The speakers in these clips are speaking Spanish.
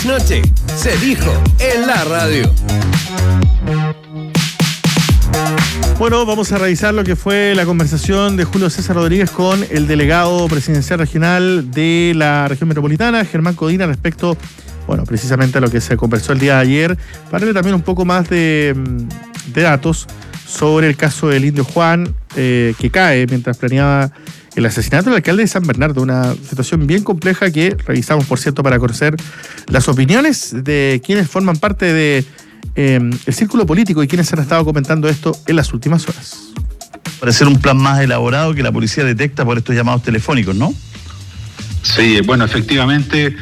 Noche se dijo en la radio. Bueno, vamos a revisar lo que fue la conversación de Julio César Rodríguez con el delegado presidencial regional de la región metropolitana, Germán Codina, respecto, bueno, precisamente a lo que se conversó el día de ayer, para darle también un poco más de datos sobre el caso del Indio Juan, que cae mientras planeaba el asesinato del alcalde de San Bernardo, una situación bien compleja que revisamos, por cierto, para conocer las opiniones de quienes forman parte de el círculo político y quienes han estado comentando esto en las últimas horas. Parece un plan más elaborado que la policía detecta por estos llamados telefónicos, ¿no? Sí, bueno, efectivamente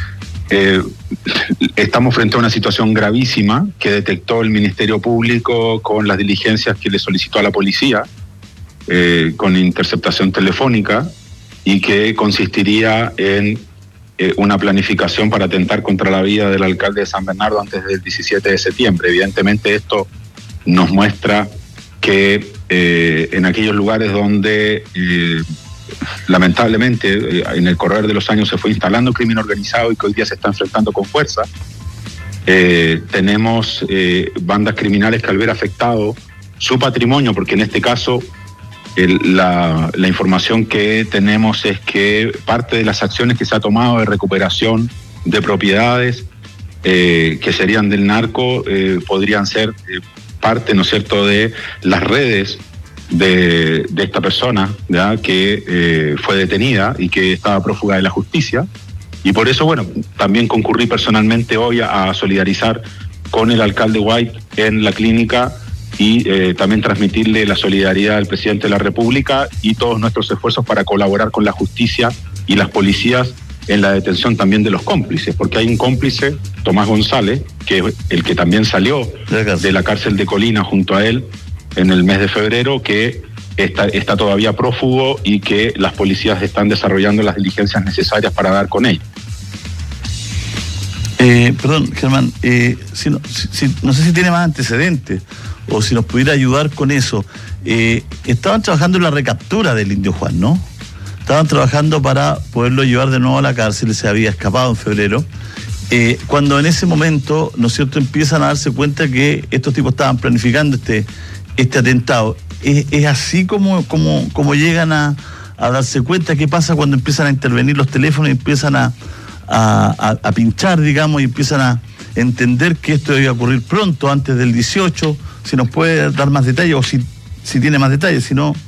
estamos frente a una situación gravísima que detectó el Ministerio Público con las diligencias que le solicitó a la policía, con interceptación telefónica, y que consistiría en una planificación para atentar contra la vida del alcalde de San Bernardo antes del 17 de septiembre. Evidentemente esto nos muestra que en aquellos lugares donde lamentablemente en el correr de los años se fue instalando crimen organizado y que hoy día se está enfrentando con fuerza, tenemos bandas criminales que al ver afectado su patrimonio, porque en este caso la información que tenemos es que parte de las acciones que se ha tomado de recuperación de propiedades que serían del narco podrían ser parte, ¿no es cierto?, de las redes de esta persona, ¿ya?, que fue detenida y que estaba prófuga de la justicia. Y por eso, bueno, también concurrí personalmente hoy a solidarizar con el alcalde White en la clínica y también transmitirle la solidaridad al presidente de la República y todos nuestros esfuerzos para colaborar con la justicia y las policías en la detención también de los cómplices, porque hay un cómplice, Tomás González, que es el que también salió de la cárcel de Colina junto a él en el mes de febrero, que está todavía prófugo y que las policías están desarrollando las diligencias necesarias para dar con él. Perdón, Germán, no sé si tiene más antecedentes o si nos pudiera ayudar con eso. Estaban trabajando en la recaptura del Indio Juan, ¿no? Estaban trabajando para poderlo llevar de nuevo a la cárcel, se había escapado en febrero. Cuando en ese momento, ¿no es cierto?, empiezan a darse cuenta que estos tipos estaban planificando este atentado. ¿Es así como llegan a darse cuenta? ¿Qué pasa cuando empiezan a intervenir los teléfonos y empiezan a pinchar, digamos, y empiezan a entender que esto debe ocurrir pronto, antes del 18? Si nos puede dar más detalles, o si tiene más detalles, si no...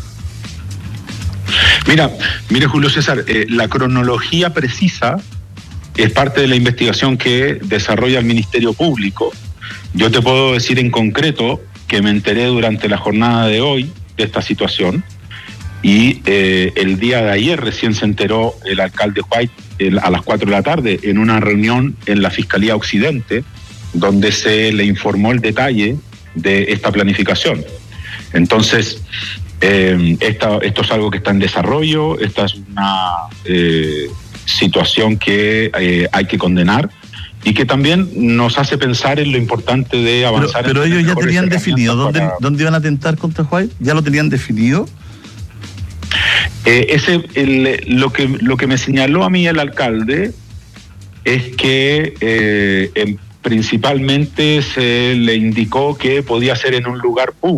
Mire, Julio César, la cronología precisa es parte de la investigación que desarrolla el Ministerio Público. Yo te puedo decir en concreto que me enteré durante la jornada de hoy de esta situación, y el día de ayer recién se enteró el alcalde White a las 4 de la tarde en una reunión en la Fiscalía Occidente, donde se le informó el detalle de esta planificación. Entonces, esto es algo que está en desarrollo, esta es una situación que hay que condenar y que también nos hace pensar en lo importante de avanzar. Pero ellos ya tenían definido dónde iban a atentar contra White, ¿ya lo tenían definido? Lo que me señaló a mí el alcalde es que principalmente se le indicó que podía ser en un lugar público.